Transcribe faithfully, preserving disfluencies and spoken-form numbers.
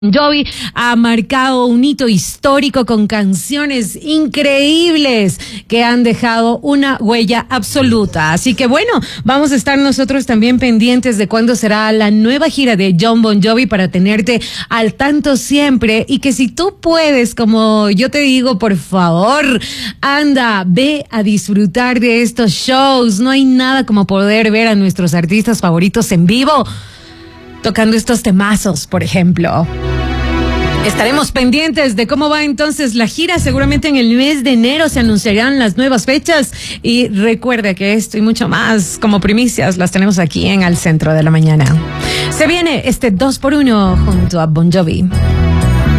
Jovi ha marcado un hito histórico con canciones increíbles que han dejado una huella absoluta. Así que bueno, vamos a estar nosotros también pendientes de cuándo será la nueva gira de Jon Bon Jovi para tenerte al tanto siempre. Y que si tú puedes, como yo te digo, por favor, anda, ve a disfrutar de estos shows. No hay nada como poder ver a nuestros artistas favoritos en vivo tocando estos temazos, por ejemplo. Estaremos pendientes de cómo va entonces la gira. Seguramente en el mes de enero se anunciarán las nuevas fechas. Y recuerde que esto y mucho más como primicias las tenemos aquí en Al Centro de la Mañana. Se viene este dos por uno junto a Bon Jovi.